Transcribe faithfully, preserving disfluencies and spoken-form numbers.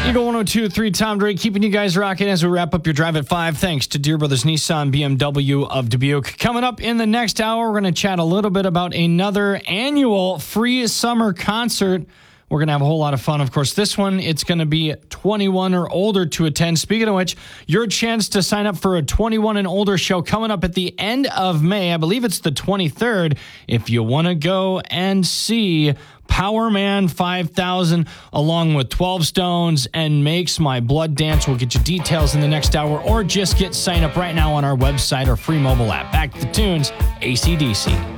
Eagle one oh two point three, Tom Drake, keeping you guys rocking as we wrap up your drive at five. Thanks to Deere Brothers Nissan B M W of Dubuque. Coming up in the next hour, we're going to chat a little bit about another annual free summer concert. We're going to have a whole lot of fun. Of course, this one, it's going to be twenty-one or older to attend. Speaking of which, your chance to sign up for a twenty-one and older show coming up at the end of May. I believe it's the twenty-third. If you want to go and see Power Man five thousand along with twelve Stones and Makes My Blood Dance. We'll get you details in the next hour, or just get signed up right now on our website or free mobile app. Back to the tunes, A C D C.